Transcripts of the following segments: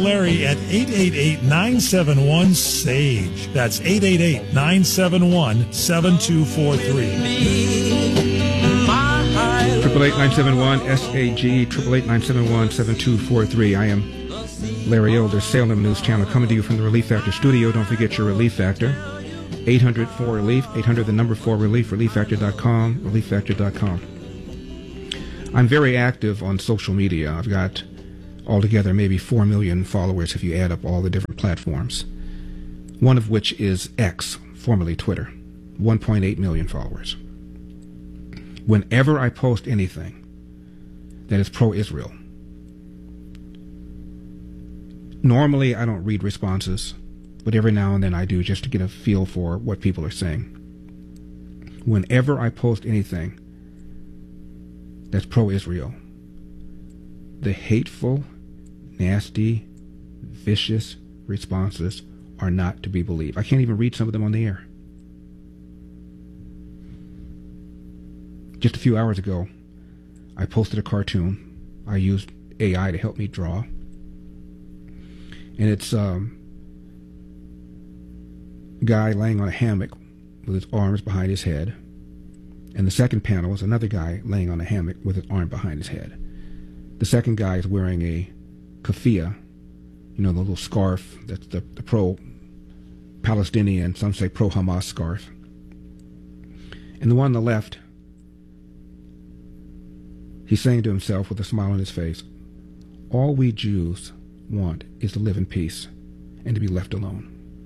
Larry at 888-971-SAGE. That's 888-971-7243. 888-971-SAG, 888-971-7243. I am Larry Elder, Salem News Channel, coming to you from the Relief Factor studio. Don't forget your Relief Factor. 800-4RELIEF, 800-4RELIEF, relieffactor.com, relieffactor.com. I'm very active on social media. I've got altogether maybe 4 million followers if you add up all the different platforms, one of which is X, formerly Twitter, 1.8 million followers. Whenever I post anything that is pro-Israel, normally I don't read responses, but every now and then I do, just to get a feel for what people are saying. Whenever I post anything that's pro-Israel, the hateful, nasty, vicious responses are not to be believed. I can't even read some of them on the air. Just a few hours ago, I posted a cartoon. I used AI to help me draw. And it's a guy laying on a hammock with his arms behind his head. And the second panel is another guy laying on a hammock with his arm behind his head. The second guy is wearing a keffiyeh, you know, the little scarf that's the pro-Palestinian, some say pro-Hamas scarf. And the one on the left, he's saying to himself with a smile on his face, all we Jews want is to live in peace and to be left alone.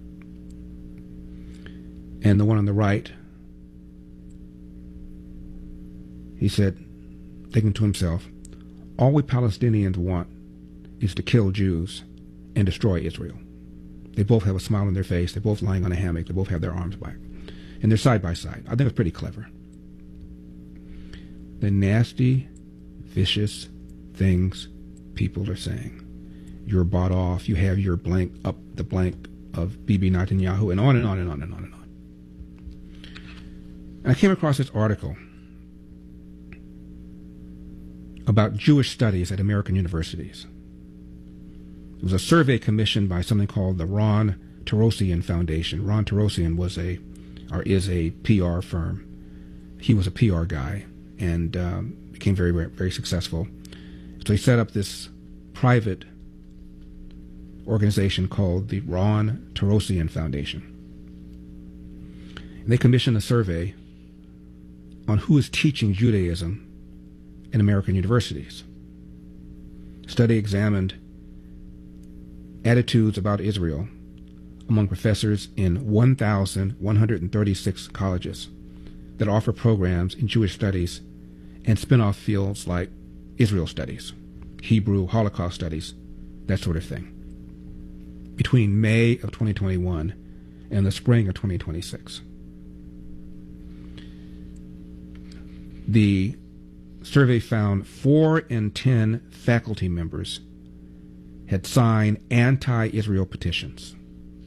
And the one on the right, he said, thinking to himself, all we Palestinians want is to kill Jews and destroy Israel. They both have a smile on their face. They're both lying on a hammock. They both have their arms back. And they're side by side. I think it's pretty clever. The nasty, vicious things people are saying. You're bought off. You have your blank up the blank of Bibi Netanyahu, and on and on and on and on and on. And I came across this article about Jewish studies at American universities. It was a survey commissioned by something called the Ron Tarosian Foundation. Ron Tarosian is a PR firm. He was a PR guy and became very, very successful. So he set up this private organization called the Ron Tarosian Foundation. And they commissioned a survey on who is teaching Judaism in American universities. The study examined attitudes about Israel among professors in 1,136 colleges that offer programs in Jewish studies and spin-off fields like Israel studies, Hebrew, Holocaust studies, that sort of thing, between May of 2021 and the spring of 2026. The survey found 4 in 10 faculty members had signed anti-Israel petitions.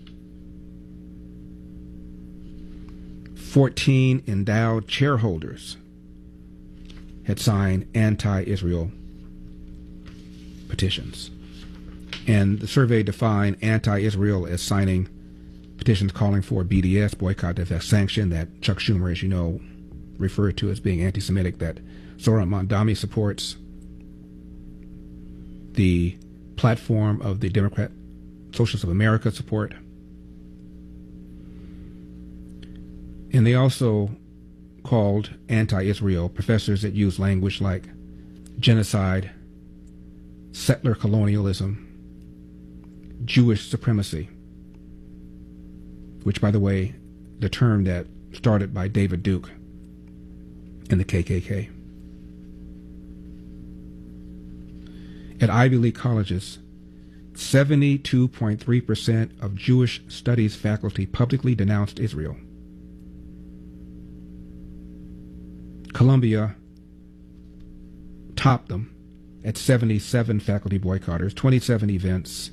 14 endowed chairholders had signed anti-Israel petitions. And the survey defined anti-Israel as signing petitions calling for BDS, boycott, divest, sanction, that Chuck Schumer, as you know, referred to as being anti-Semitic, that Zohran Mamdani supports, the platform of the Democrat Socialists of America support. And they also called anti-Israel professors that use language like genocide, settler colonialism, Jewish supremacy, which, by the way, the term that started by David Duke and the KKK. At Ivy League colleges, 72.3% of Jewish studies faculty publicly denounced Israel. Columbia topped them at 77 faculty boycotters, 27 events,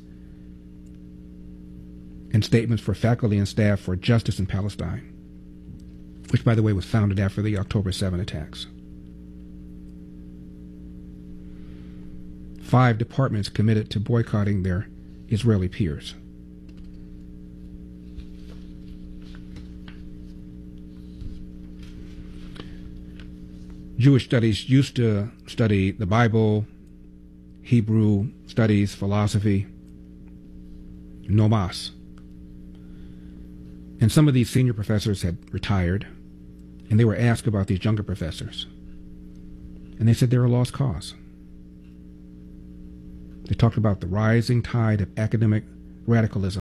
and statements for faculty and staff for justice in Palestine, which, by the way, was founded after the October 7 attacks. 5 departments committed to boycotting their Israeli peers. Jewish studies used to study the Bible, Hebrew studies, philosophy, no mas. And some of these senior professors had retired, and they were asked about these younger professors. And they said they're a lost cause. They talked about the rising tide of academic radicalism.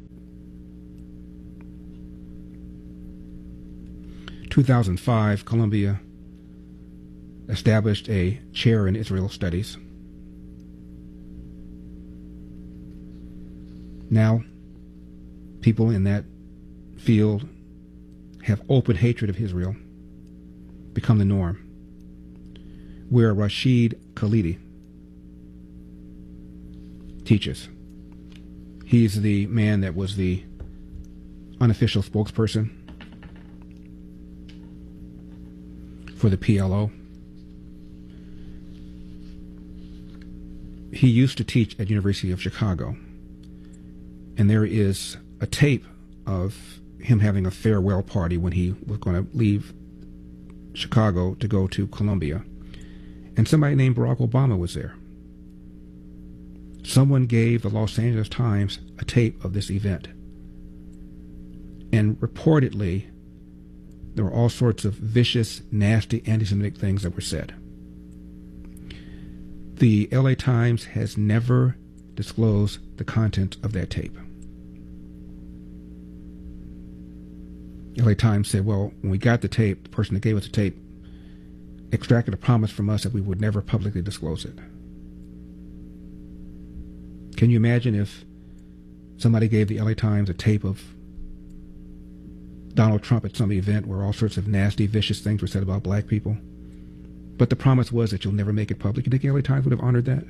2005, Columbia established a chair in Israel studies. Now, people in that field have open hatred of Israel, become the norm. Where Rashid Khalidi teaches. He's the man that was the unofficial spokesperson for the PLO. He used to teach at University of Chicago, and there is a tape of him having a farewell party when he was going to leave Chicago to go to Columbia, and somebody named Barack Obama was there. Someone gave the Los Angeles Times a tape of this event, and reportedly there were all sorts of vicious, nasty, anti-Semitic things that were said. The LA Times has never disclosed the content of that tape. LA Times said, well, when we got the tape, the person that gave us the tape extracted a promise from us that we would never publicly disclose it. Can you imagine if somebody gave the LA Times a tape of Donald Trump at some event where all sorts of nasty, vicious things were said about black people? But the promise was that you'll never make it public. You think the LA Times would have honored that?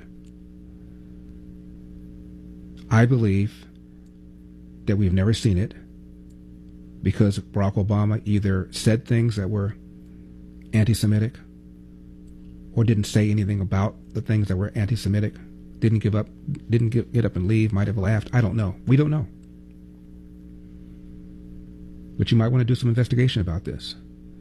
I believe that we've never seen it because Barack Obama either said things that were anti-Semitic or didn't say anything about the things that were anti-Semitic, didn't get up and leave, might have laughed. I don't know. We don't know. But you might want to do some investigation about this.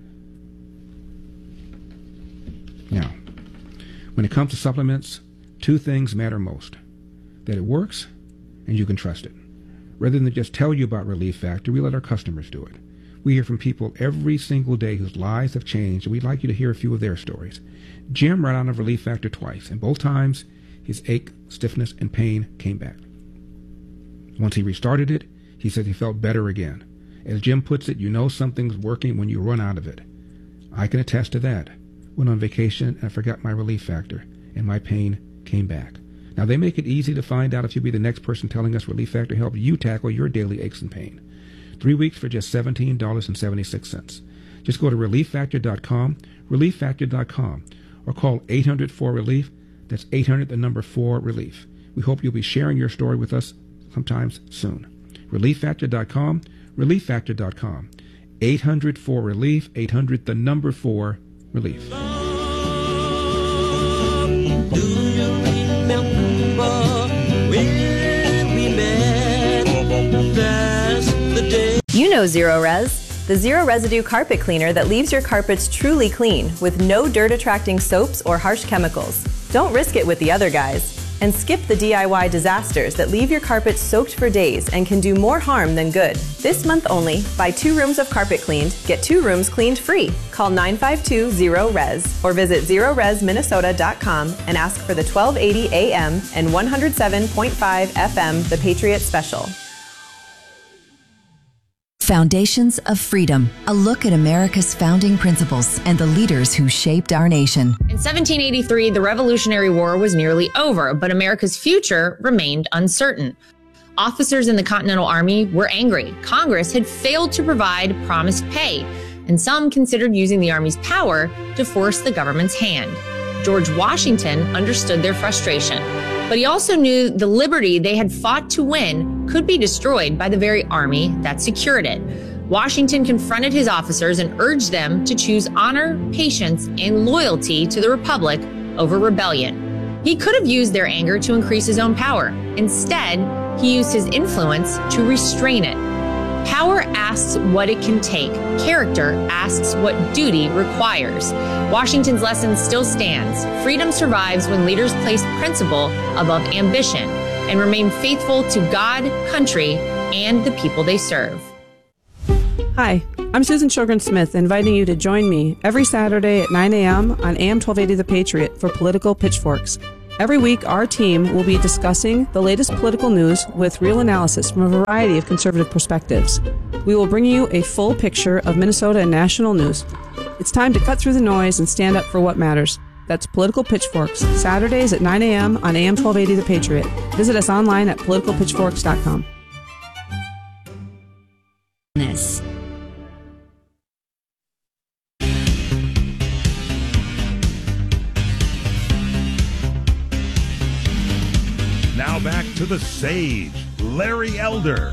Now, when it comes to supplements, two things matter most: that it works and you can trust it. Rather than just tell you about Relief Factor, we let our customers do it. We hear from people every single day whose lives have changed, and we'd like you to hear a few of their stories. Jim ran out of Relief Factor twice, and both times his ache, stiffness, and pain came back. Once he restarted it, he said he felt better again. As Jim puts it, you know something's working when you run out of it. I can attest to that. Went on vacation and I forgot my Relief Factor, and my pain came back. Now, they make it easy to find out if you'll be the next person telling us Relief Factor helped you tackle your daily aches and pain. 3 weeks for just $17.76. Just go to ReliefFactor.com, ReliefFactor.com, or call 800-4-RELIEF. That's 800-4-RELIEF. We hope you'll be sharing your story with us sometimes soon. ReliefFactor.com, ReliefFactor.com. 800-4-RELIEF, 800-4-RELIEF. Do you remember when we met? That's the day. You know Zero Res, the zero residue carpet cleaner that leaves your carpets truly clean with no dirt-attracting soaps or harsh chemicals. Don't risk it with the other guys. And skip the DIY disasters that leave your carpet soaked for days and can do more harm than good. This month only, buy 2 rooms of carpet cleaned, get 2 rooms cleaned free. Call 952-0RES or visit zeroresminnesota.com and ask for the 1280 AM and 107.5 FM The Patriot Special. Foundations of Freedom, a look at America's founding principles and the leaders who shaped our nation. In 1783, the Revolutionary War was nearly over, but America's future remained uncertain. Officers in the Continental Army were angry. Congress had failed to provide promised pay, and some considered using the Army's power to force the government's hand. George Washington understood their frustration, but he also knew the liberty they had fought to win could be destroyed by the very army that secured it. Washington confronted his officers and urged them to choose honor, patience, and loyalty to the Republic over rebellion. He could have used their anger to increase his own power. Instead, He used his influence to restrain it. Power asks what it can take. Character asks what duty requires. Washington's lesson still stands. Freedom survives when leaders place principle above ambition and remain faithful to God, country, and the people they serve. Hi, I'm Susan Shogren Smith, inviting you to join me every Saturday at 9 a.m. on AM 1280 The Patriot for Political Pitchforks. Every week, our team will be discussing the latest political news with real analysis from a variety of conservative perspectives. We will bring you a full picture of Minnesota and national news. It's time to cut through the noise and stand up for what matters. That's Political Pitchforks, Saturdays at 9 a.m. on AM 1280 The Patriot. Visit us online at politicalpitchforks.com. This. Now back to the sage, Larry Elder.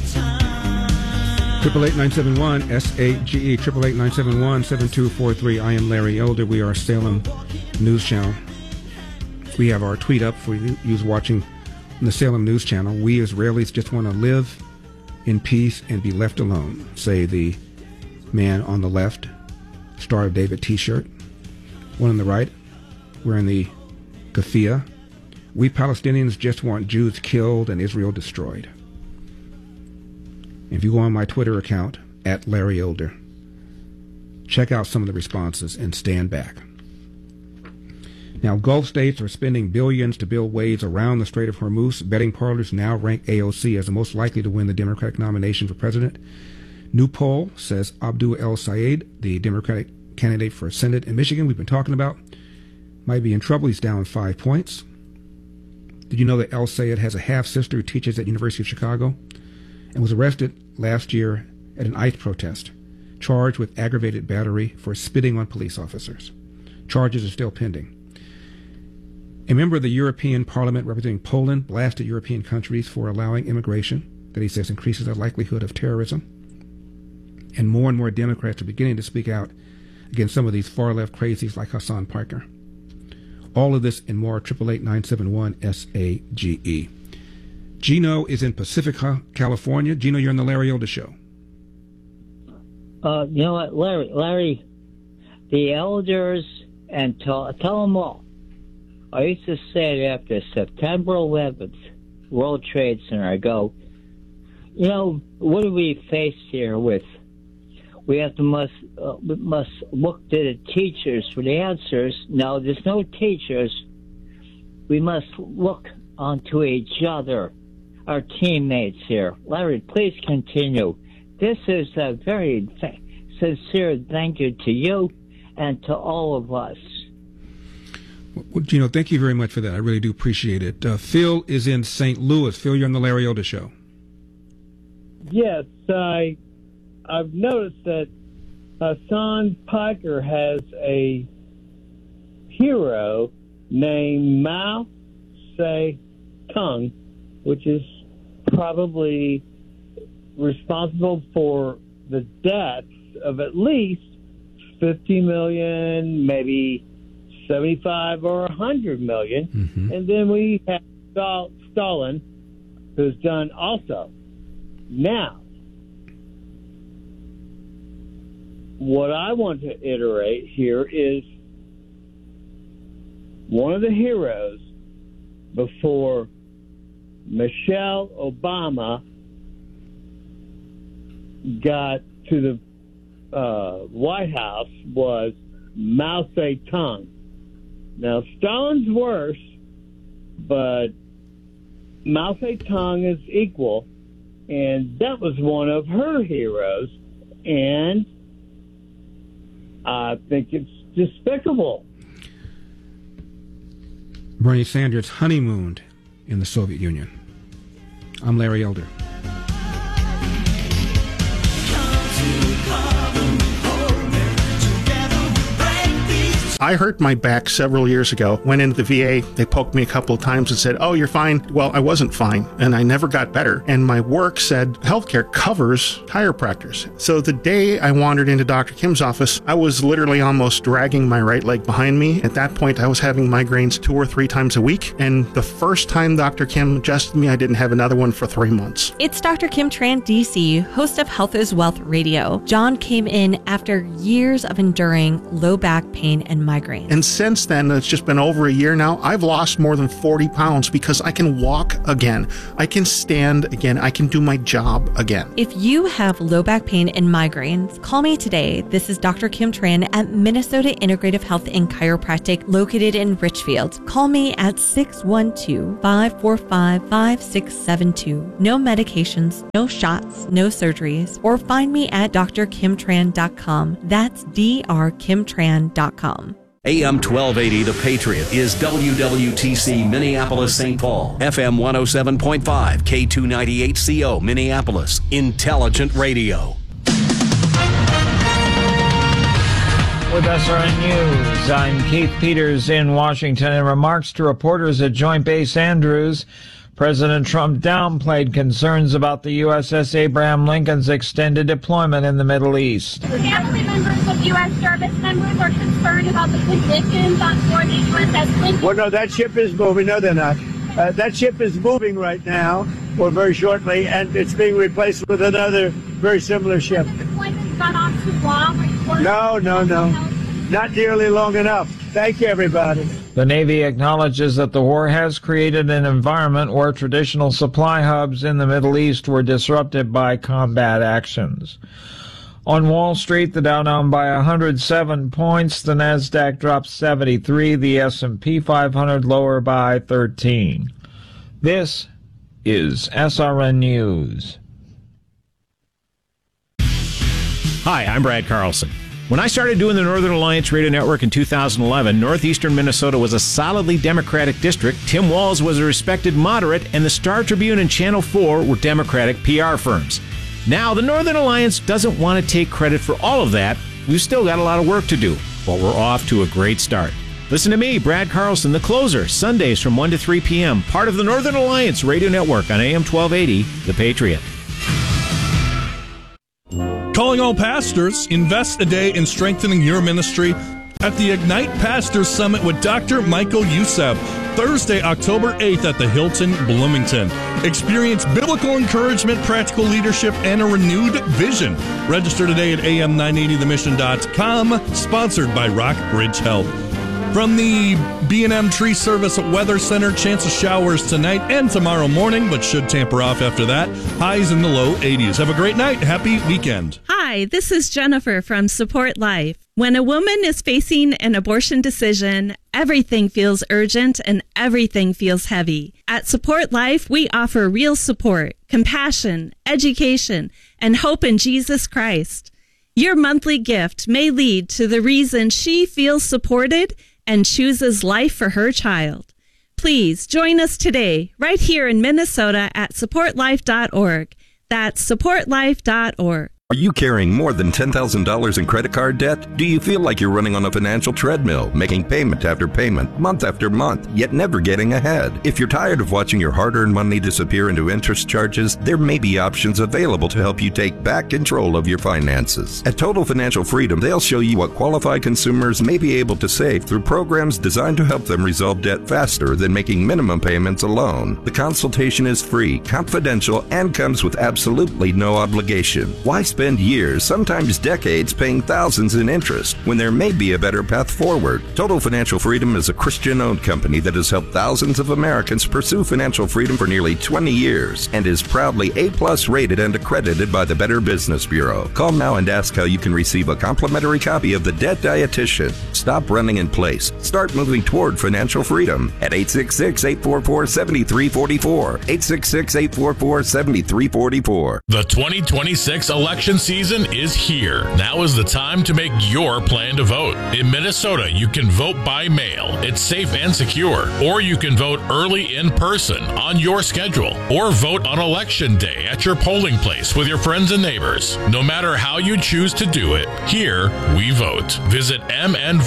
888-971-SAGE, 888-971-7243. I am Larry Elder. We are Salem News Channel. We have our tweet up for you watching the Salem News Channel. We Israelis just want to live in peace and be left alone, say the man on the left, Star of David t-shirt. One on the right, wearing the keffiyeh. We Palestinians just want Jews killed and Israel destroyed. If you go on my Twitter account, @LarryElder, check out some of the responses and stand back. Now, Gulf states are spending billions to build ways around the Strait of Hormuz. Betting parlors now rank AOC as the most likely to win the Democratic nomination for president. New poll says Abdul El Sayed, the Democratic candidate for Senate in Michigan we've been talking about, might be in trouble. He's down 5 points. Did you know that El Sayed has a half-sister who teaches at University of Chicago and was arrested last year at an ICE protest, charged with aggravated battery for spitting on police officers? Charges are still pending. A member of the European Parliament representing Poland blasted European countries for allowing immigration that he says increases the likelihood of terrorism. And more Democrats are beginning to speak out against some of these far-left crazies like Hassan Piker. All of this and more, 888-971-SAGE. Gino is in Pacifica, California. Gino, you're on the Larry Elder Show. You know what, Larry, the elders, and tell them all. I used to say it after September 11th, World Trade Center. I go, you know, what are we faced here with? We must look to the teachers for the answers. No, there's no teachers. We must look onto each other, our teammates here. Larry, please continue. This is a very sincere thank you to you and to all of us. Well, Gino, thank you very much for that. I really do appreciate it. Phil is in St. Louis. Phil, you're on the Larry Elder Show. Yes, I've noticed that Hassan Piker has a hero named Mao Zedong, which is probably responsible for the deaths of at least 50 million, maybe 75 or 100 million. Mm-hmm. And then we have Stalin, who's done also. Now, what I want to iterate here is one of the heroes before Michelle Obama got to the White House was Mao Zedong. Now, Stalin's worse, but Mao Zedong is equal, and that was one of her heroes, and I think it's despicable. Bernie Sanders honeymooned in the Soviet Union. I'm Larry Elder. I hurt my back several years ago. Went into the VA. They poked me a couple of times and said, "Oh, you're fine." Well, I wasn't fine, and I never got better. And my work said healthcare covers chiropractors. So the day I wandered into Dr. Kim's office, I was literally almost dragging my right leg behind me. At that point, I was having migraines 2 or 3 times a week. And the first time Dr. Kim adjusted me, I didn't have another one for 3 months. It's Dr. Kim Tran, DC, host of Health is Wealth Radio. John came in after years of enduring low back pain and migraine. And since then, it's just been over a year now, I've lost more than 40 pounds because I can walk again. I can stand again. I can do my job again. If you have low back pain and migraines, call me today. This is Dr. Kim Tran at Minnesota Integrative Health and Chiropractic, located in Richfield. Call me at 612-545-5672. No medications, no shots, no surgeries, or find me at drkimtran.com. That's drkimtran.com. AM 1280 The Patriot is WWTC Minneapolis St. Paul, FM 107.5, K298CO Minneapolis, Intelligent Radio. With SRN News, I'm Keith Peters in Washington. In remarks to reporters at Joint Base Andrews, President Trump downplayed concerns about the USS Abraham Lincoln's extended deployment in the Middle East. Family members of U.S. service members are concerned about the conditions on board the USS Lincoln. Well, no, that ship is moving. No, they're not. That ship is moving right now, or very shortly, and it's being replaced with another very similar ship. The deployment's gone on too long. No. Not nearly long enough. Thank you, everybody. The Navy acknowledges that the war has created an environment where traditional supply hubs in the Middle East were disrupted by combat actions. On Wall Street, the Dow down by 107 points, the Nasdaq dropped 73, the S&P 500 lower by 13. This is SRN News. Hi, I'm Brad Carlson. When I started doing the Northern Alliance Radio Network in 2011, northeastern Minnesota was a solidly Democratic district, Tim Walz was a respected moderate, and the Star Tribune and Channel 4 were Democratic PR firms. Now, the Northern Alliance doesn't want to take credit for all of that. We've still got a lot of work to do, but we're off to a great start. Listen to me, Brad Carlson, The Closer, Sundays from 1 to 3 p.m., part of the Northern Alliance Radio Network on AM 1280, The Patriot. Calling all pastors, invest a day in strengthening your ministry at the Ignite Pastors Summit with Dr. Michael Youssef, Thursday, October 8th at the Hilton, Bloomington. Experience biblical encouragement, practical leadership, and a renewed vision. Register today at am980themission.com, sponsored by Rockbridge Health. From the B&M Tree Service Weather Center, chance of showers tonight and tomorrow morning, but should tamper off after that. Highs in the low 80s. Have a great night. Happy weekend. Hi, this is Jennifer from Support Life. When a woman is facing an abortion decision, everything feels urgent and everything feels heavy. At Support Life, we offer real support, compassion, education, and hope in Jesus Christ. Your monthly gift may lead to the reason she feels supported and chooses life for her child. Please join us today, right here in Minnesota at supportlife.org. That's supportlife.org. Are you carrying more than $10,000 in credit card debt? Do you feel like you're running on a financial treadmill, making payment after payment, month after month, yet never getting ahead? If you're tired of watching your hard-earned money disappear into interest charges, there may be options available to help you take back control of your finances. At Total Financial Freedom, they'll show you what qualified consumers may be able to save through programs designed to help them resolve debt faster than making minimum payments alone. The consultation is free, confidential, and comes with absolutely no obligation. Why spend years, sometimes decades, paying thousands in interest when there may be a better path forward? Total Financial Freedom is a Christian-owned company that has helped thousands of Americans pursue financial freedom for nearly 20 years and is proudly A+ rated and accredited by the Better Business Bureau. Call now and ask how you can receive a complimentary copy of The Debt Dietitian. Stop running in place. Start moving toward financial freedom at 866-844-7344. 866-844-7344. The 2026 election season is here. Now is the time to make your plan to vote. In Minnesota, you can vote by mail. It's safe and secure. Or you can vote early in person on your schedule. Or vote on election day at your polling place with your friends and neighbors. No matter how you choose to do it, here we vote. Visit mnvote.org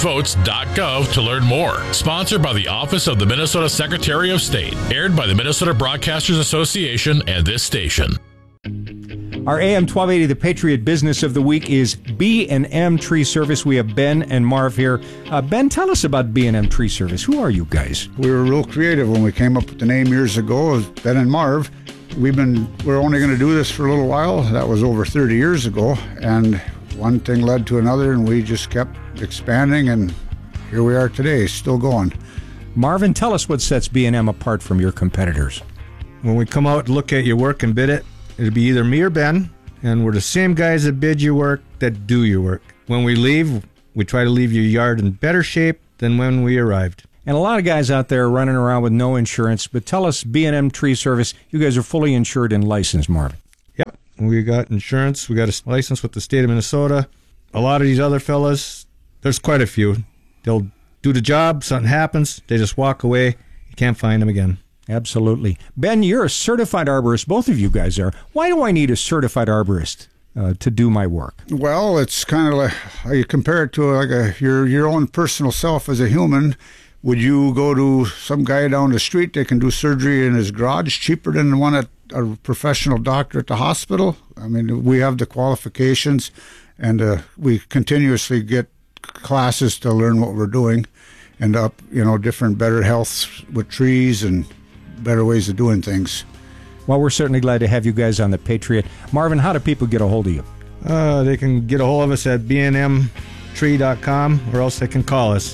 MinnesotaVotes.gov to learn more. Sponsored by the Office of the Minnesota Secretary of State. Aired by the Minnesota Broadcasters Association and this station. Our AM 1280 The Patriot Business of the Week is B&M Tree Service. We have Ben and Marv here. Ben, tell us about B&M Tree Service. Who are you guys? We were real creative when we came up with the name years ago as Ben and Marv. We're only going to do this for a little while. That was over 30 years ago, and one thing led to another, and we just kept expanding, and here we are today, still going. Marvin, tell us what sets B&M apart from your competitors. When we come out and look at your work and bid it, it'll be either me or Ben, and we're the same guys that bid your work that do your work. When we leave, we try to leave your yard in better shape than when we arrived. And a lot of guys out there running around with no insurance, but tell us, B&M Tree Service, you guys are fully insured and licensed, Marvin. Yep, we got insurance. We got a license with the state of Minnesota. A lot of these other fellas, there's quite a few. They'll do the job, something happens, they just walk away. You can't find them again. Absolutely. Ben, you're a certified arborist. Both of you guys are. Why do I need a certified arborist to do my work? Well, it's kind of like you compare it to like your own personal self as a human. Would you go to some guy down the street that can do surgery in his garage cheaper than the one at a professional doctor at the hospital? I mean, we have the qualifications, and we continuously get classes to learn what we're doing, and different, better health with trees and better ways of doing things. Well, we're certainly glad to have you guys on The Patriot. Marvin, how do people get a hold of you? They can get a hold of us at bnmtree.com, or else they can call us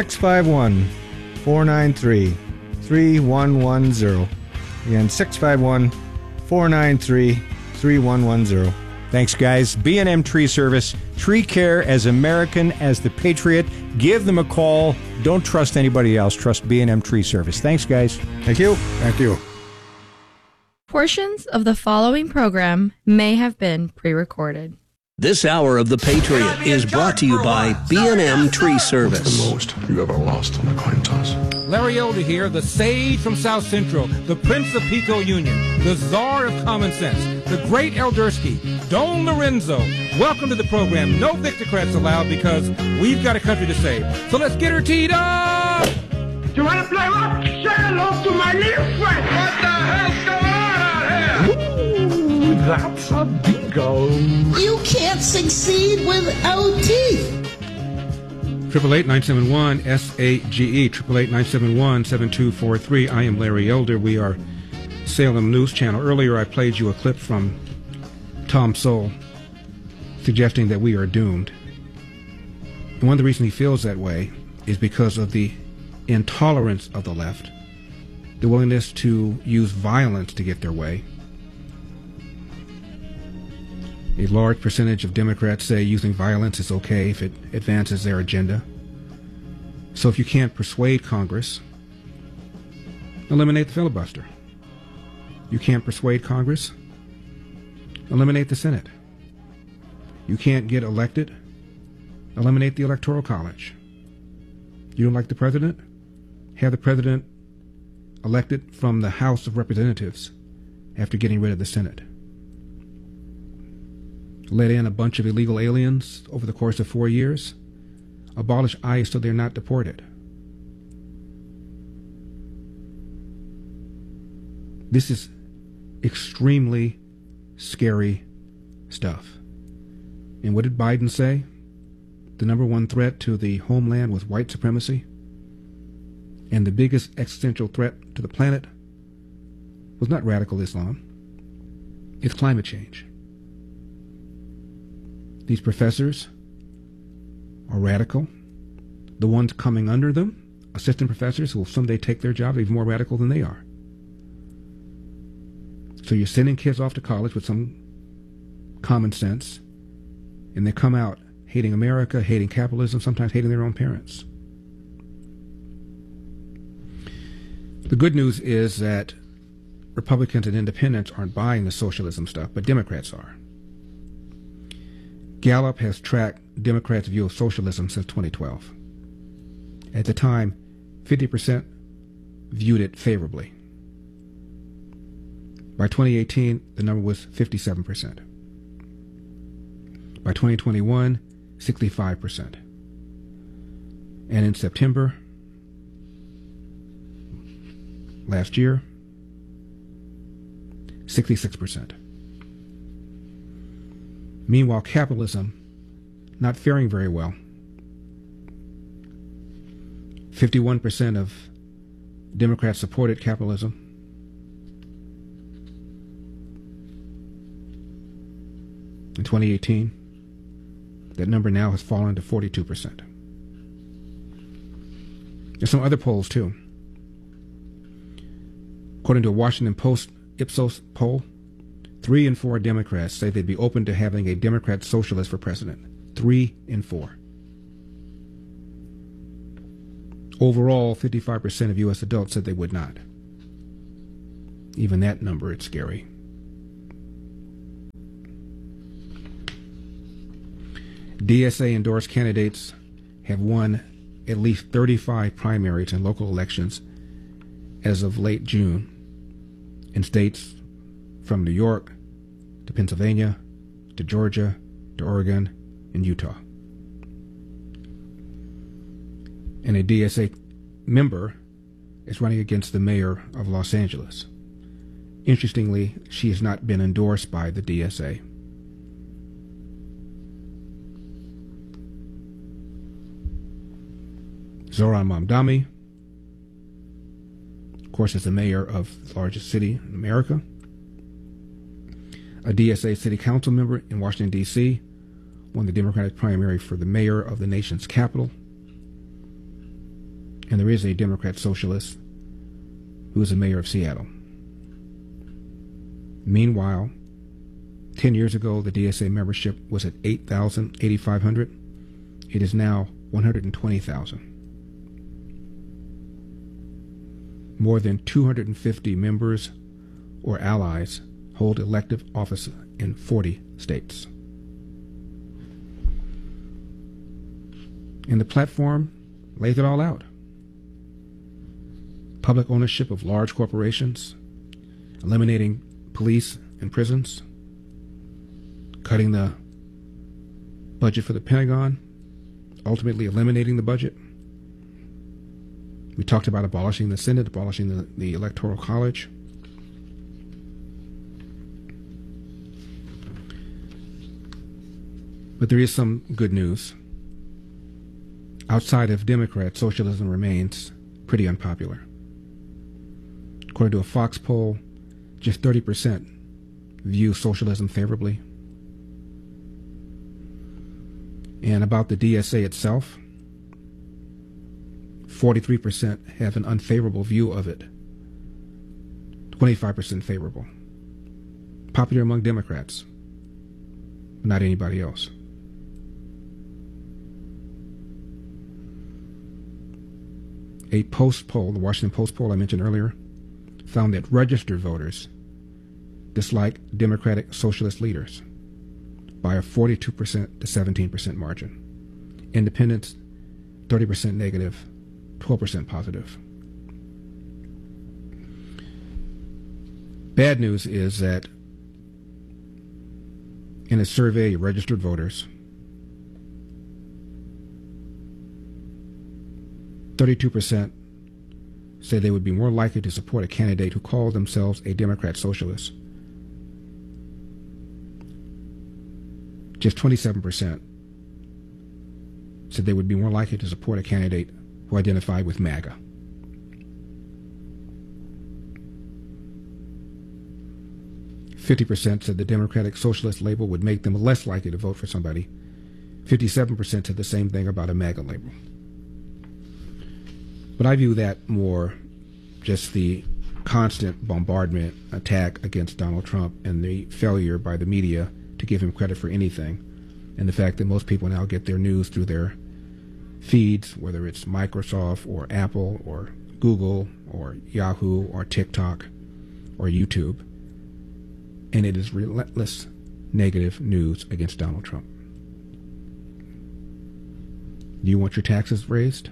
651-493-3110. Again, 651-493-3110. Thanks, guys. B&M Tree Service, tree care as American as The Patriot. Give them a call. Don't trust anybody else. Trust B&M Tree Service. Thanks, guys. Thank you. Thank you. Portions of the following program may have been pre-recorded. This hour of The Patriot is brought to you by B&M Tree Service. What's the most you ever lost on a coin toss? Larry Elder here, the sage from South Central, the Prince of Pico Union, the czar of common sense, the great Eldersky, Don Lorenzo. Welcome to the program. No Victocrats allowed because we've got a country to save. So let's get her teed up! You want to play rock? Say hello to my little friend! What the hell's going on out here? Ooh, that's a bingo. You can't succeed without teeth. 888-971-SAGE, 888-971-7243. I am Larry Elder. We are Salem News Channel. Earlier I played you a clip from Tom Sowell suggesting that we are doomed. And one of the reasons he feels that way is because of the intolerance of the left, the willingness to use violence to get their way. A large percentage of Democrats say using violence is okay if it advances their agenda. So if you can't persuade Congress, eliminate the filibuster. You can't persuade Congress, eliminate the Senate. You can't get elected, eliminate the Electoral College. You don't like the president? Have the president elected from the House of Representatives after getting rid of the Senate. Let in a bunch of illegal aliens over the course of 4 years. Abolish ICE so they're not deported. This is extremely scary stuff. And what did Biden say? The number one threat to the homeland was white supremacy. And the biggest existential threat to the planet was not radical Islam. It's climate change. These professors are radical. The ones coming under them, assistant professors who will someday take their job, are even more radical than they are. So you're sending kids off to college with some common sense, and they come out hating America, hating capitalism, sometimes hating their own parents. The good news is that Republicans and independents aren't buying the socialism stuff, but Democrats are. Gallup has tracked Democrats' view of socialism since 2012. At the time, 50% viewed it favorably. By 2018, the number was 57%. By 2021, 65%. And in September last year, 66%. Meanwhile, capitalism not faring very well. 51% of Democrats supported capitalism. In 2018, that number now has fallen to 42%. There's some other polls, too. According to a Washington Post Ipsos poll, 3 in 4 Democrats say they'd be open to having a Democrat socialist for president. 3 in 4. Overall, 55% of U.S. adults said they would not. Even that number, it's scary. DSA-endorsed candidates have won at least 35 primaries and local elections as of late June in states from New York to Pennsylvania to Georgia to Oregon and Utah. And a DSA member is running against the mayor of Los Angeles. Interestingly, she has not been endorsed by the DSA. Zohran Mamdani, of course, is the mayor of the largest city in America. A DSA city council member in Washington, D.C., won the Democratic primary for the mayor of the nation's capital. And there is a Democrat socialist who is the mayor of Seattle. Meanwhile, 10 years ago, the DSA membership was at 8,500. It is now 120,000. More than 250 members or allies hold elective office in 40 states. And the platform lays it all out. Public ownership of large corporations, eliminating police and prisons, cutting the budget for the Pentagon, ultimately eliminating the budget. We talked about abolishing the Senate, abolishing the Electoral College. But there is some good news. Outside of Democrats, socialism remains pretty unpopular. According to a Fox poll, just 30% view socialism favorably. And about the DSA itself, 43% have an unfavorable view of it. 25% favorable. Popular among Democrats, but not anybody else. A Post poll, the Washington Post poll I mentioned earlier, found that registered voters dislike Democratic socialist leaders by a 42% to 17% margin. Independents, 30% negative, 12% positive. Bad news is that in a survey of registered voters, 32% say they would be more likely to support a candidate who called themselves a Democrat socialist. Just 27% said they would be more likely to support a candidate who identified with MAGA. %50 said the Democratic Socialist label would make them less likely to vote for somebody. 57% said the same thing about a MAGA label. But I view that more just the constant bombardment attack against Donald Trump and the failure by the media to give him credit for anything, and the fact that most people now get their news through their feeds, whether it's Microsoft or Apple or Google or Yahoo or TikTok or YouTube, and it is relentless negative news against Donald Trump. Do you want your taxes raised?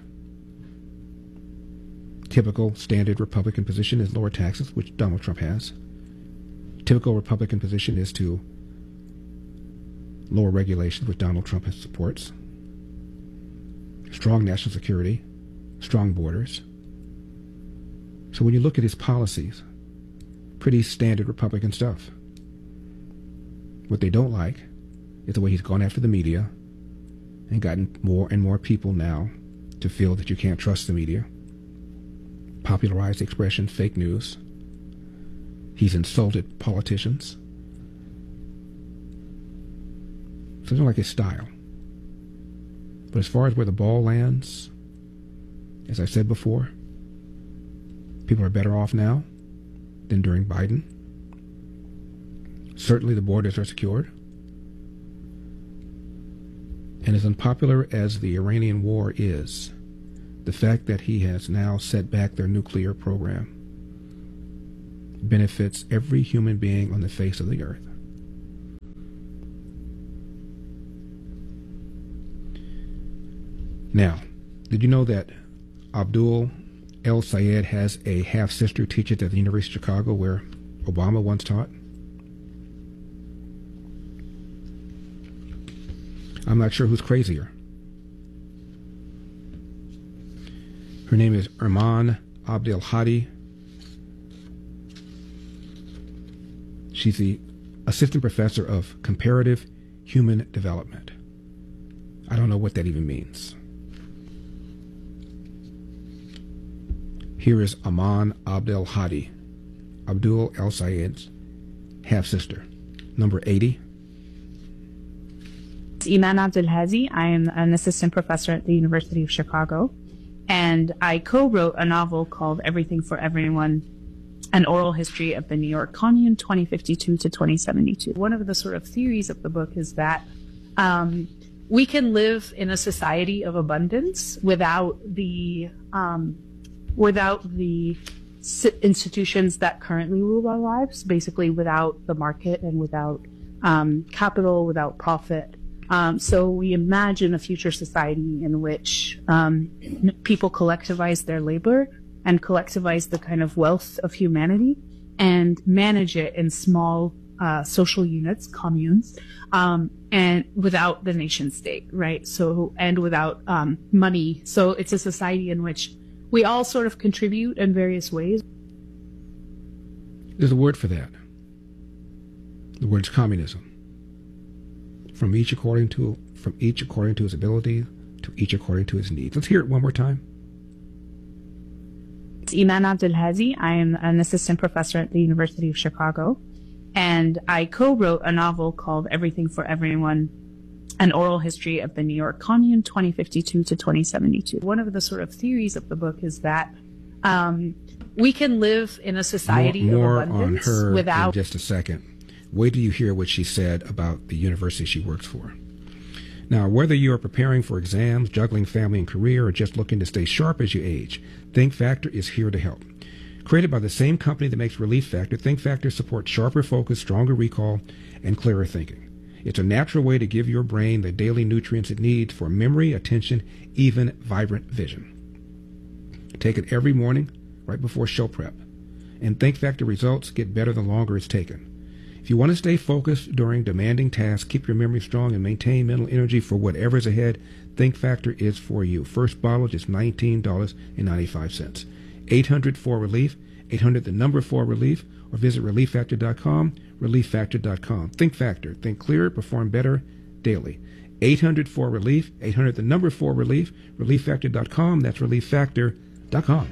Typical standard Republican position is lower taxes, which Donald Trump has. Typical Republican position is to lower regulations, which Donald Trump supports. strong national security, strong borders. So when you look at his policies, pretty standard Republican stuff. What they don't like is the way he's gone after the media and gotten more and more people now to feel that you can't trust the media. Popularized the expression fake news. He's insulted politicians. Something like his style. But as far as where the ball lands, as I said before, people are better off now than during Biden. Certainly the borders are secured. And as unpopular as the Iranian war is, the fact that he has now set back their nuclear program benefits every human being on the face of the earth. Now, did you know that Abdul El-Sayed has a half-sister who teaches at the University of Chicago where Obama once taught? I'm not sure who's crazier. Her name is Iman Abdel Hadi. She's the assistant professor of comparative human development. I don't know what that even means. Here is Iman Abdel Hadi, Abdul El-Sayed's half-sister, number 80. Iman Abdel Hadi. I am an assistant professor at the University of Chicago, and I co-wrote a novel called Everything for Everyone, an oral history of the New York Commune, 2052 to 2072. One of the sort of theories of the book is that we can live in a society of abundance without the institutions that currently rule our lives, basically without the market and without capital, without profit. So we imagine a future society in which people collectivize their labor and collectivize the kind of wealth of humanity and manage it in small social units, communes, and without the nation state, right? So, and without money. So it's a society in which we all sort of contribute in various ways. There's a word for that. The word's communism. From each according to his ability, to each according to his needs. Let's hear it one more time. Iman Abdel Hadi. I am an assistant professor at the University of Chicago, and I co-wrote a novel called Everything for Everyone, an oral history of the New York Commune, 2052 to 2072. One of the sort of theories of the book is that we can live in a society more of abundance on her without... in just a second. Wait till you hear what she said about the university she works for. Now, whether you are preparing for exams, juggling family and career, or just looking to stay sharp as you age, Think Factor is here to help. Created by the same company that makes Relief Factor, Think Factor supports sharper focus, stronger recall, and clearer thinking. It's a natural way to give your brain the daily nutrients it needs for memory, attention, even vibrant vision. Take it every morning, right before show prep. And Think Factor results get better the longer it's taken. If you want to stay focused during demanding tasks, keep your memory strong, and maintain mental energy for whatever's ahead, Think Factor is for you. First bottle is $19.95. 800-4-RELIEF, 800-4-RELIEF, or visit ReliefFactor.com, ReliefFactor.com. Think Factor. Think clearer, perform better daily. 800-4-RELIEF, 800-4-RELIEF, ReliefFactor.com. That's ReliefFactor.com.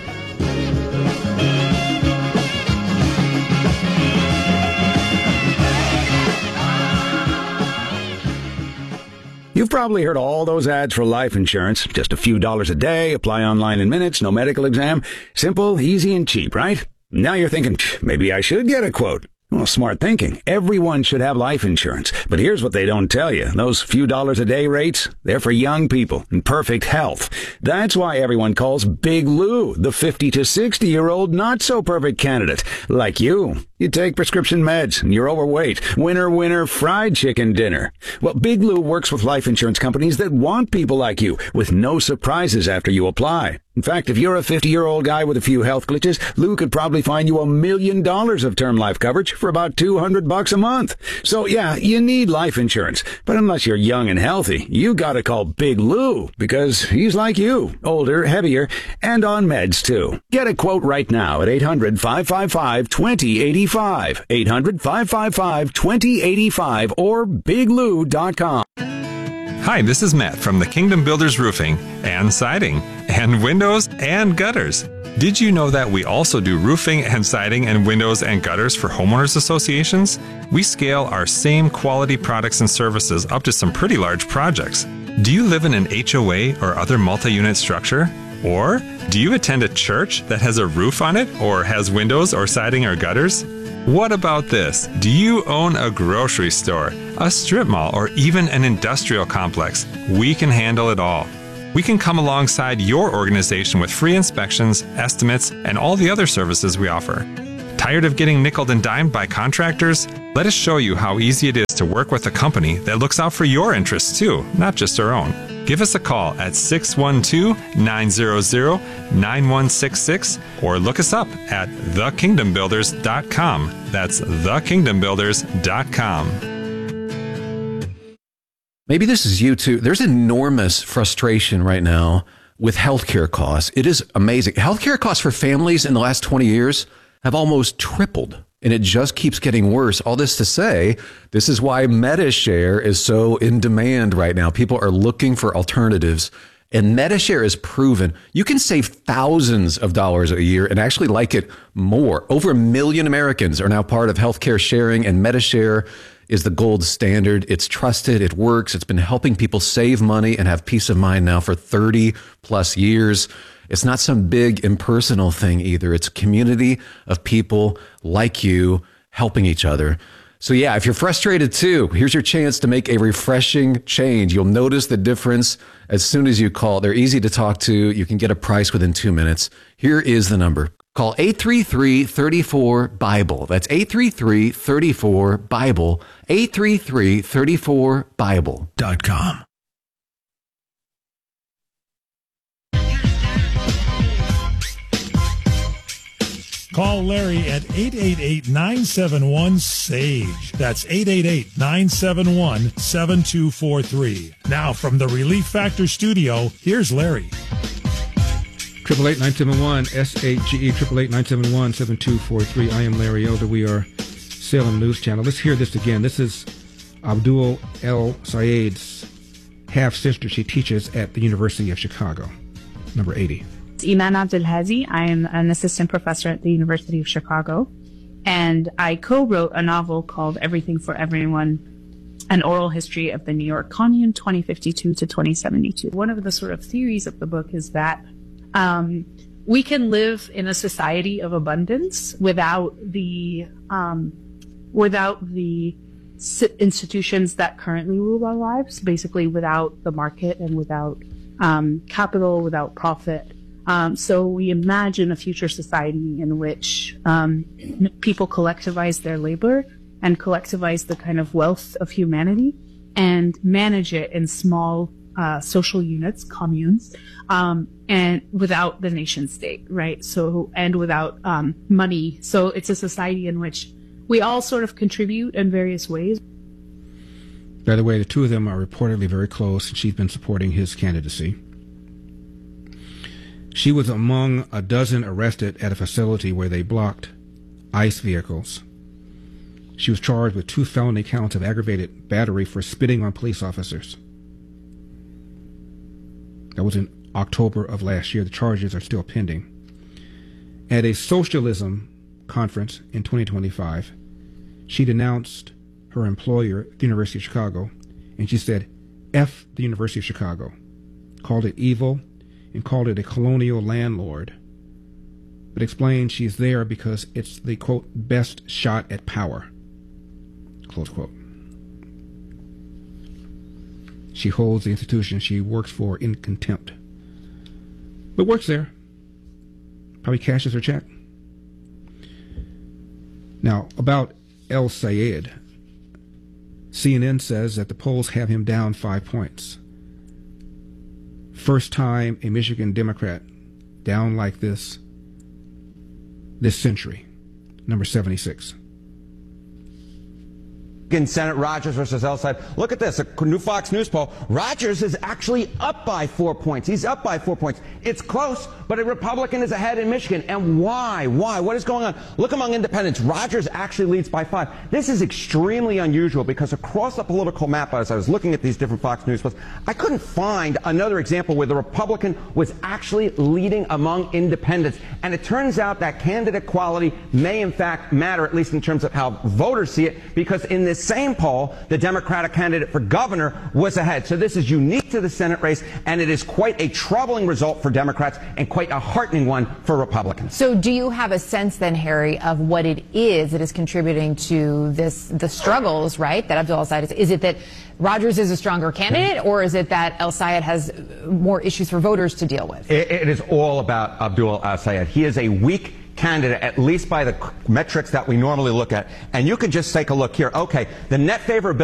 You've probably heard all those ads for life insurance. Just a few dollars a day, apply online in minutes, no medical exam. Simple, easy, and cheap, right? Now you're thinking, maybe I should get a quote. Well, smart thinking. Everyone should have life insurance. But here's what they don't tell you. Those few dollars a day rates, they're for young people in perfect health. That's why everyone calls Big Lou the 50 to 60-year-old not-so-perfect candidate, like you. You take prescription meds and you're overweight. Winner, winner, fried chicken dinner. Well, Big Lou works with life insurance companies that want people like you with no surprises after you apply. In fact, if you're a 50-year-old guy with a few health glitches, Lou could probably find you $1 million of term life coverage for about $200 a month. So yeah, you need life insurance. But unless you're young and healthy, you gotta call Big Lou because he's like you, older, heavier, and on meds too. Get a quote right now at 800-555-2085. 800-555-2085 or biglou.com. Hi, this is Matt from the Kingdom Builders Roofing and Siding and Windows and Gutters. Did you know that we also do roofing and siding and windows and gutters for homeowners associations? We scale our same quality products and services up to some pretty large projects. Do you live in an HOA or other multi-unit structure? Or do you attend a church that has a roof on it or has windows or siding or gutters? What about this? Do you own a grocery store, a strip mall, or even an industrial complex? We can handle it all. We can come alongside your organization with free inspections, estimates, and all the other services we offer. Tired of getting nickeled and dimed by contractors? Let us show you how easy it is to work with a company that looks out for your interests too, not just our own. Give us a call at 612-900-9166 or look us up at thekingdombuilders.com. That's thekingdombuilders.com. Maybe this is you too. There's enormous frustration right now with healthcare costs. It is amazing. Healthcare costs for families in the last 20 years have almost tripled. And it just keeps getting worse. All this to say, this is why MediShare is so in demand right now. People are looking for alternatives. And MediShare is proven you can save thousands of dollars a year and actually like it more. Over 1 million Americans are now part of healthcare sharing, and MediShare is the gold standard. It's trusted. It works. It's been helping people save money and have peace of mind now for 30 plus years. It's not some big impersonal thing either. It's a community of people like you helping each other. So yeah, if you're frustrated too, here's your chance to make a refreshing change. You'll notice the difference as soon as you call. They're easy to talk to. You can get a price within 2 minutes. Here is the number. Call 833-34-BIBLE. That's 833-34-BIBLE. 833-34-BIBLE.com. Call Larry at 888-971-SAGE. That's 888-971-7243. Now from the Relief Factor studio, here's Larry. 888-971-SAGE, 888-971-7243. I am Larry Elder. We are Salem News Channel. Let's hear this again. This is Abdul El Sayed's half-sister. She teaches at the University of Chicago. Number 80. Iman Abdelhadi. I am an assistant professor at the University of Chicago, and I co-wrote a novel called Everything for Everyone, an oral history of the New York Commune, 2052 to 2072. One of the sort of theories of the book is that we can live in a society of abundance without the institutions that currently rule our lives, basically without the market and without capital, without profit. So we imagine a future society in which people collectivize their labor and collectivize the kind of wealth of humanity and manage it in small social units, communes, and without the nation state, right? So, and without money. So it's a society in which we all sort of contribute in various ways. By the way, the two of them are reportedly very close, and she's been supporting his candidacy. She was among a dozen arrested at a facility where they blocked ICE vehicles. She was charged with 2 felony counts of aggravated battery for spitting on police officers. That was in October of last year. The charges are still pending. At a socialism conference in 2025, she denounced her employer, the University of Chicago, and she said, F the University of Chicago, called it evil, and called it a colonial landlord, but explained she's there because it's the, quote, best shot at power, close quote. She holds the institution she works for in contempt, but works there. Probably cashes her check. Now, about El Sayed, CNN says that the polls have him down 5 points. First time a Michigan Democrat down like this century. Number 76. In Senate, Rogers versus El Sayed. Look at this, a new Fox News poll. Rogers is actually up by 4 points. He's up by 4 points. It's close, but a Republican is ahead in Michigan. And why? Why? What is going on? Look among independents. Rogers actually leads by 5. This is extremely unusual because across the political map, as I was looking at these different Fox News polls, I couldn't find another example where the Republican was actually leading among independents. And it turns out that candidate quality may in fact matter, at least in terms of how voters see it, because in this same poll, the Democratic candidate for governor was ahead. So this is unique to the Senate race, and it is quite a troubling result for Democrats and quite a heartening one for Republicans. So do you have a sense then, Harry, of what it is that is contributing to the struggles, right, that Abdul El-Sayed is it that Rogers is a stronger candidate, or is it that El-Sayed has more issues for voters to deal with? It is all about Abdul El-Sayed. He is a weak candidate, at least by the metrics that we normally look at. And you can just take a look here. Okay, the net favorability